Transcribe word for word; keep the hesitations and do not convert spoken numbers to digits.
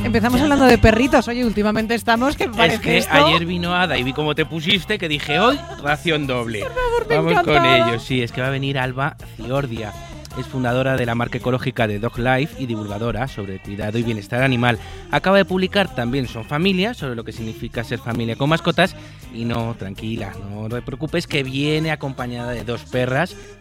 Empezamos hablando de perritos. Oye, últimamente estamos que parece Es que esto... ayer vino Ada y vi cómo te pusiste que dije, hoy ración doble. Por favor, me Vamos encanta, con Ada. ellos. Sí, es que va a venir Alba Ciordia. Es fundadora de la marca ecológica de Dog Life y divulgadora sobre el cuidado y bienestar animal. Acaba de publicar también Son Familia, sobre lo que significa ser familia con mascotas. Y no, tranquila, no te preocupes, que viene acompañada de dos perras